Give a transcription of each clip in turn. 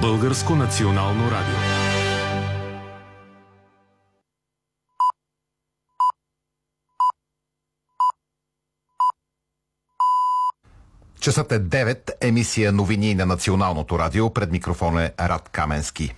Българско национално радио. Часът е 9, емисия новини на Националното радио. Пред микрофон е Рад Каменски.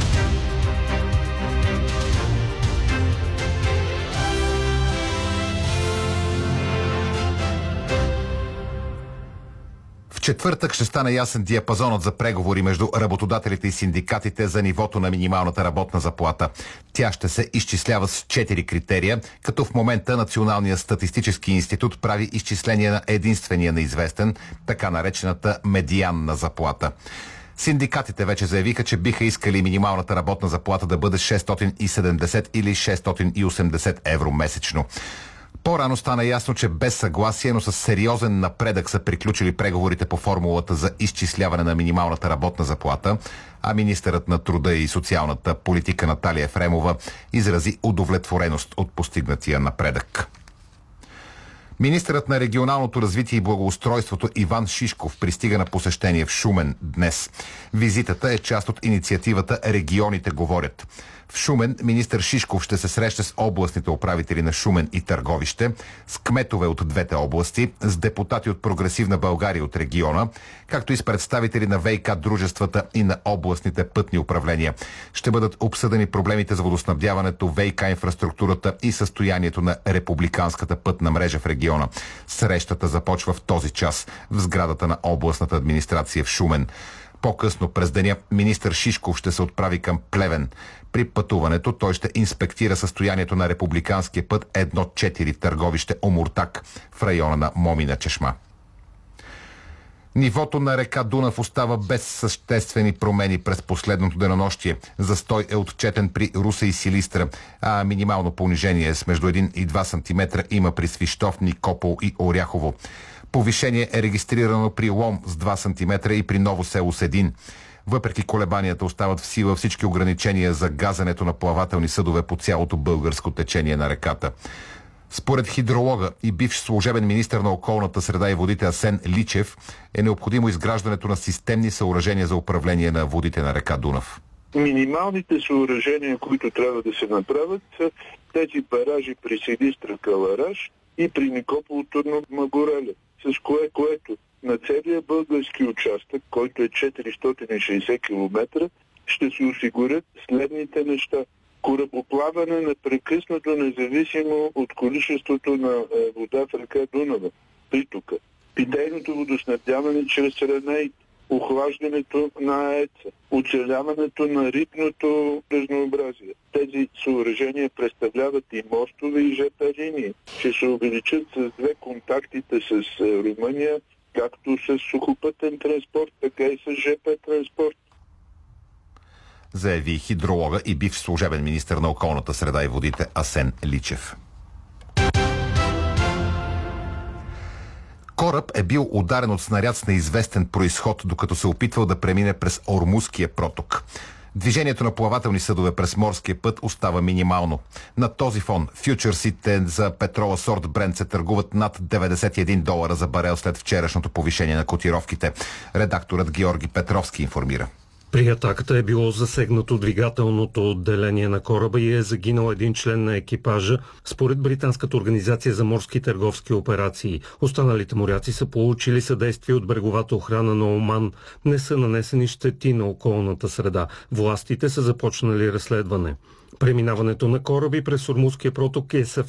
В четвъртък ще стане ясен диапазонът за преговори между работодателите и синдикатите за нивото на минималната работна заплата. Тя ще се изчислява с 4 критерия, като в момента Националният статистически институт прави изчисление на единствения неизвестен, така наречената медианна заплата. Синдикатите вече заявиха, че биха искали минималната работна заплата да бъде 670 или 680 евро месечно. По-рано стана ясно, че без съгласие, но с сериозен напредък са приключили преговорите по формулата за изчисляване на минималната работна заплата, а министърът на труда и социалната политика Наталия Ефремова изрази удовлетвореност от постигнатия напредък. Министърът на регионалното развитие и благоустройството Иван Шишков пристига на посещение в Шумен днес. Визитата е част от инициативата "Регионите говорят". В Шумен министър Шишков ще се среща с областните управители на Шумен и Търговище, с кметове от двете области, с депутати от Прогресивна България от региона, както и с представители на ВиК дружествата и на областните пътни управления. Ще бъдат обсъдени проблемите за водоснабдяването, ВиК инфраструктурата и състоянието на републиканската пътна мрежа в региона. Срещата започва в този час в сградата на областната администрация в Шумен. По-късно през деня министър Шишков ще се отправи към Плевен. При пътуването той ще инспектира състоянието на републиканския път 1-4 Търговище Омуртаг в района на Момина чешма. Нивото на река Дунав остава без съществени промени през последното денонощие. Застой е отчетен при Русе и Силистра, а минимално понижение с между 1 и 2 см има при Свищов, Никопол и Оряхово. Повишение е регистрирано при Лом с 2 см и при Ново село с 1. Въпреки колебанията остават в сила всички ограничения за газенето на плавателни съдове по цялото българско течение на реката. Според хидролога и бивш служебен министър на околната среда и водите Асен Личев е необходимо изграждането на системни съоръжения за управление на водите на река Дунав. Минималните съоръжения, които трябва да се направят, са тези баражи при Силистра Калараш и при Никопол Турно Магореле, с което на целия български участък, който е 460 км, ще се осигурят следните неща. Корабоплаване непрекъснато, независимо от количеството на вода в река Дунава, притока. Питейното водоснабдяване чрез ранейт, охлаждането на АЕЦ-а, оцеляването на рибното разнообразие. Тези съоръжения представляват и мостове и ЖП линии. Ще се увеличат с 2 контактите с Румъния, както с сухопътен транспорт, така и с ЖП транспорт. Заяви хидролога и бивш служебен министър на околната среда и водите Асен Личев. Кораб е бил ударен от снаряд с неизвестен произход, докато се опитвал да премине през Ормузския проток. Движението на плавателни съдове през морския път остава минимално. На този фон фьючерсите за петрола сорт Брент се търгуват над $91 за барел след вчерашното повишение на котировките. Редакторът Георги Петровски информира. При атаката е било засегнато двигателното отделение на кораба и е загинал един член на екипажа, според британската организация за морски търговски операции. Останалите моряци са получили съдействие от бреговата охрана на Оман. Не са нанесени щети на околната среда. Властите са започнали разследване. Преминаването на кораби през Ормузския проток е в